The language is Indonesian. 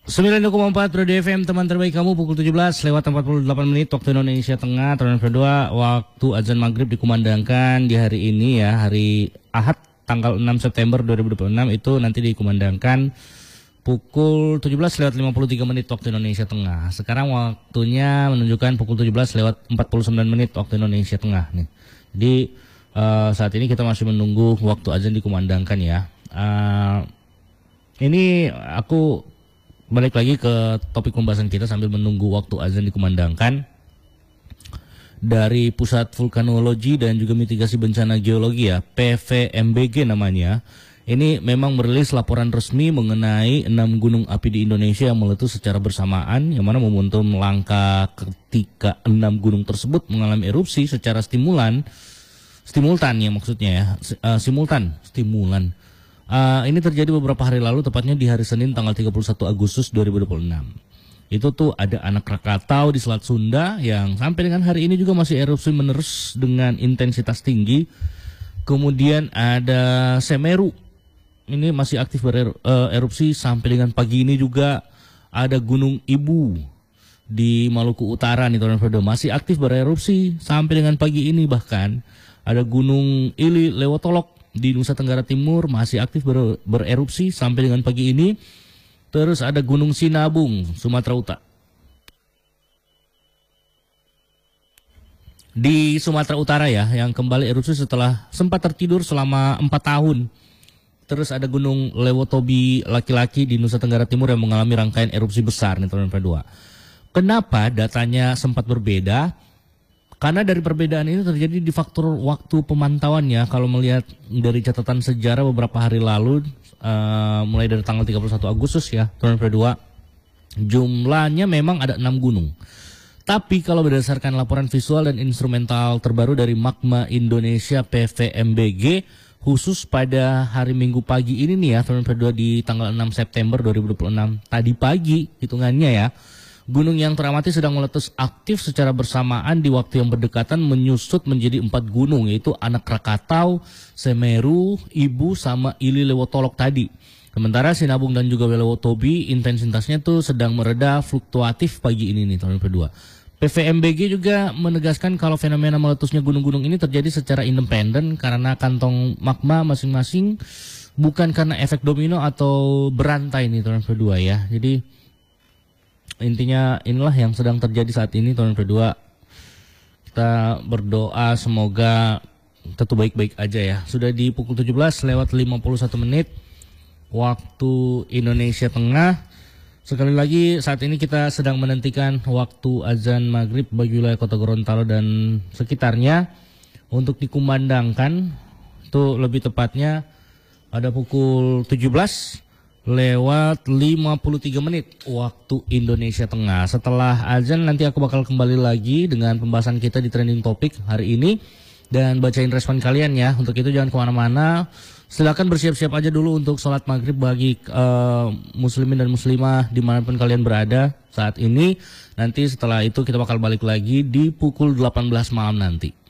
90,4 Prodi FM, teman terbaik kamu, pukul 17 lewat 48 menit waktu Indonesia Tengah. Tahun kedua, waktu azan maghrib dikumandangkan di hari ini ya, hari Ahad tanggal 6 September 2026 itu nanti dikumandangkan pukul 17 lewat 53 menit waktu Indonesia Tengah. Sekarang waktunya menunjukkan pukul 17 lewat 49 menit waktu Indonesia Tengah nih. Jadi saat ini kita masih menunggu waktu azan dikumandangkan ya. Ini aku balik lagi ke topik pembahasan kita sambil menunggu waktu azan dikumandangkan. Dari Pusat Vulkanologi dan juga Mitigasi Bencana Geologi ya, PVMBG namanya. Ini memang merilis laporan resmi mengenai 6 gunung api di Indonesia yang meletus secara bersamaan, yang mana momentum langka ketika 6 gunung tersebut mengalami erupsi secara simultan ya maksudnya ya, stimulan. Ini terjadi beberapa hari lalu, tepatnya di hari Senin tanggal 31 Agustus 2026. Itu tuh ada anak Krakatau di Selat Sunda yang sampai dengan hari ini juga masih erupsi menerus dengan intensitas tinggi. Kemudian ada Semeru, ini masih aktif bererupsi sampai dengan pagi ini juga. Ada Gunung Ibu di Maluku Utara nih teman-teman, masih aktif bererupsi sampai dengan pagi ini. Bahkan ada Gunung Ili Lewotolok di Nusa Tenggara Timur masih aktif bererupsi sampai dengan pagi ini. Terus ada Gunung Sinabung, Sumatera Utara. Di Sumatera Utara ya, yang kembali erupsi setelah sempat tertidur selama 4 tahun. Terus ada Gunung Lewotobi laki-laki di Nusa Tenggara Timur yang mengalami rangkaian erupsi besar nih teman-teman kedua. Kenapa datanya sempat berbeda? Karena dari perbedaan ini terjadi di faktor waktu pemantauannya. Kalau melihat dari catatan sejarah beberapa hari lalu, mulai dari tanggal 31 Agustus ya, tahun kedua, jumlahnya memang ada 6 gunung. Tapi kalau berdasarkan laporan visual dan instrumental terbaru dari Magma Indonesia PVMBG, khusus pada hari Minggu pagi ini nih ya, tahun kedua di tanggal 6 September 2026, tadi pagi hitungannya ya, gunung yang teramati sedang meletus aktif secara bersamaan di waktu yang berdekatan menyusut menjadi 4 gunung, yaitu Anak Krakatau, Semeru, Ibu, sama Ili Lewotolok tadi. Sementara Sinabung dan juga Lewotobi intensitasnya tuh sedang mereda fluktuatif pagi ini nih tahun kedua. PVMBG juga menegaskan kalau fenomena meletusnya gunung-gunung ini terjadi secara independen karena kantong magma masing-masing, bukan karena efek domino atau berantai nih tahun kedua ya. Jadi intinya inilah yang sedang terjadi saat ini tahun kedua. Kita berdoa semoga tetap baik-baik aja ya. Sudah di pukul 17 lewat 51 menit waktu Indonesia Tengah. Sekali lagi saat ini kita sedang menantikan waktu azan maghrib bagi wilayah Kota Gorontalo dan sekitarnya untuk dikumandangkan. Itu lebih tepatnya pada pukul 17 lewat 53 menit waktu Indonesia Tengah. Setelah azan nanti aku bakal kembali lagi dengan pembahasan kita di trending topik hari ini dan bacain respon kalian ya. Untuk itu jangan kemana-mana, silakan bersiap-siap aja dulu untuk sholat maghrib bagi muslimin dan muslimah dimanapun kalian berada saat ini. Nanti setelah itu kita bakal balik lagi di pukul 18 malam nanti.